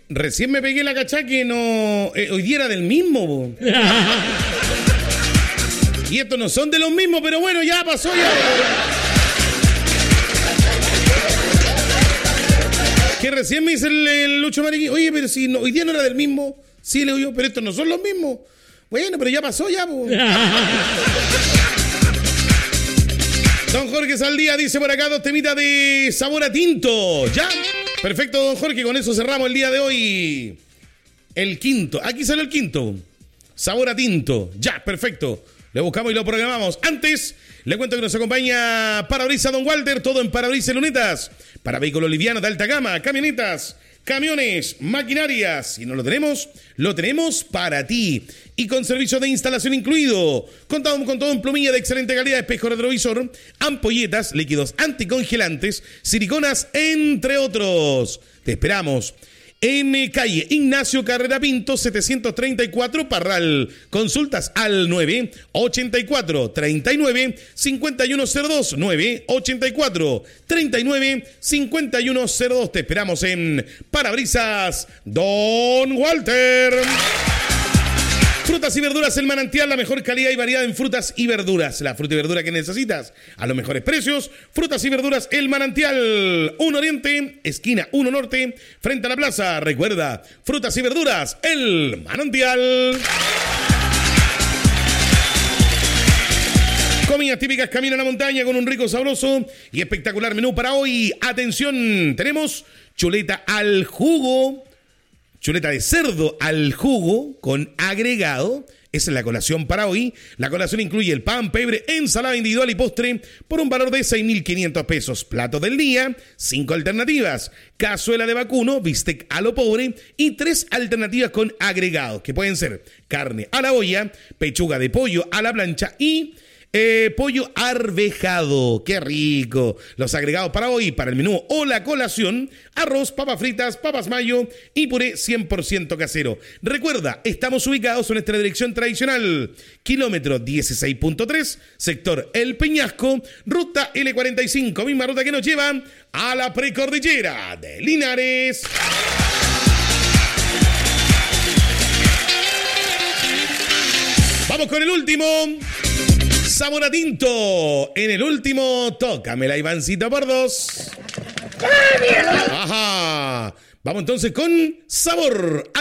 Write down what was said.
Recién me pegué la cachá que no... hoy día era del mismo, po. Y estos no son de los mismos, pero bueno, ya pasó ya. Que recién me dice el Lucho Mariquín, oye, pero si no, hoy día no era del mismo. Sí, le digo yo, pero estos no son los mismos. Bueno, pero ya pasó ya, po. Don Jorge Saldía dice por acá 2 temitas de sabor a tinto. ¿Ya? Perfecto, don Jorge, con eso cerramos el día de hoy. El quinto. Aquí salió el quinto. Sabor a tinto. Ya, perfecto. Le buscamos y lo programamos. Antes, le cuento que nos acompaña Parabrisas Don Walter, todo en Parabrisas Lunetas. Para vehículos livianos de alta gama, camionetas, camiones, maquinarias. Si no lo tenemos para ti. Y con servicio de instalación incluido. Contamos con todo en plumilla de excelente calidad, espejo retrovisor, ampolletas, líquidos anticongelantes, siliconas, entre otros. Te esperamos en calle Ignacio Carrera Pinto, 734 Parral. Consultas al 984-39-5102. 984-39-5102. Te esperamos en Parabrisas Don Walter. Frutas y verduras El Manantial, la mejor calidad y variedad en frutas y verduras. La fruta y verdura que necesitas a los mejores precios. Frutas y verduras El Manantial. 1 Oriente, esquina 1 Norte, frente a la plaza. Recuerda, frutas y verduras El Manantial. Comidas típicas Camino a la Montaña con un rico, sabroso y espectacular menú para hoy. Atención, tenemos chuleta al jugo. Chuleta de cerdo al jugo con agregado. Esa es la colación para hoy. La colación incluye el pan, pebre, ensalada individual y postre por un valor de 6.500 pesos. Platos del día, 5 alternativas. Cazuela de vacuno, bistec a lo pobre y 3 alternativas con agregados, que pueden ser carne a la olla, pechuga de pollo a la plancha y pollo arvejado. ¡Qué rico! Los agregados para hoy, para el menú o la colación: arroz, papas fritas, papas mayo y puré 100% casero. Recuerda, estamos ubicados en nuestra dirección tradicional. Kilómetro 16.3, sector El Peñasco, ruta L45, misma ruta que nos lleva a la precordillera de Linares. Vamos con el último. Sabor a tinto. En el último, tócame la Ivancita por 2. Ajá. Vamos entonces con sabor a